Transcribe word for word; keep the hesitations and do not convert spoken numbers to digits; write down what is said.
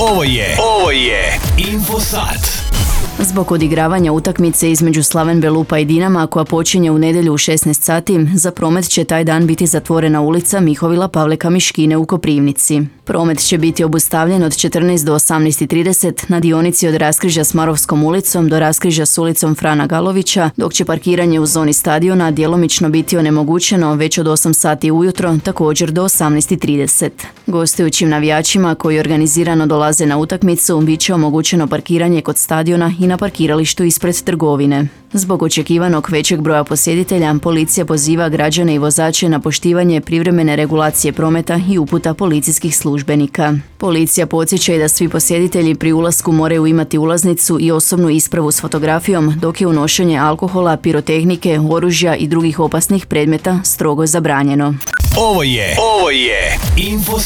Ovo je, ovo je Infosat. Zbog odigravanja utakmice između Slaven Belupa i Dinama, koja počinje u nedjelju u šesnaest sati, za promet će taj dan biti zatvorena ulica Mihovila Pavleka Miškine u Koprivnici. Promet će biti obustavljen od četrnaest do osamnaest i trideset na dionici od raskrižja s Marovskom ulicom do raskrižja s ulicom Frana Galovića, dok će parkiranje u zoni stadiona djelomično biti onemogućeno već od osam sati ujutro, također do osamnaest i trideset. Gostujućim navijačima koji organizirano dolaze na utakmicu bit će omogućeno parkiranje kod stadiona i na parkiralištu ispred trgovine. Zbog očekivanog većeg broja posjetitelja, policija poziva građane i vozače na poštivanje privremene regulacije prometa i uputa policijskih službenika. Policija podsjeća i da svi posjetitelji pri ulasku moraju imati ulaznicu i osobnu ispravu s fotografijom, dok je unošenje alkohola, pirotehnike, oružja i drugih opasnih predmeta strogo zabranjeno. Ovo je, ovo je Infosat.